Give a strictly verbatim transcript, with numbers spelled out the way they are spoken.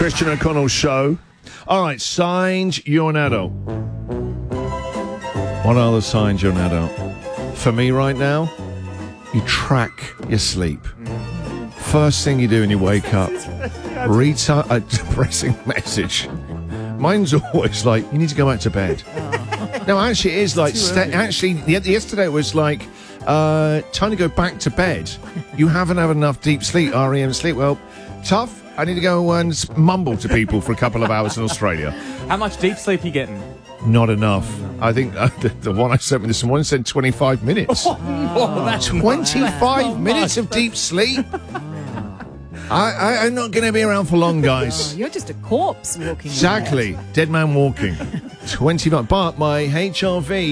Christian O'Connell Show. All right, signs you're an adult. What are the signs you're an adult? For me right now, you track your sleep. First thing you do when you wake up, read a depressing message. Mine's always like, you need to go back to bed. No, actually, it is like, st- actually, yesterday it was like, uh, time to go back to bed. You haven't had enough deep sleep, R E M sleep. Well, tough. I need to go and mumble to people for a couple of hours in Australia. How much deep sleep are you getting? Not enough. I think uh, the, the one I sent me this morning said twenty-five minutes. Oh, oh, that's twenty-five oh, minutes of deep sleep? I, I, I'm not going to be around for long, guys. Oh, you're just a corpse walking. Exactly. Dead man walking. twenty-five. But my H R V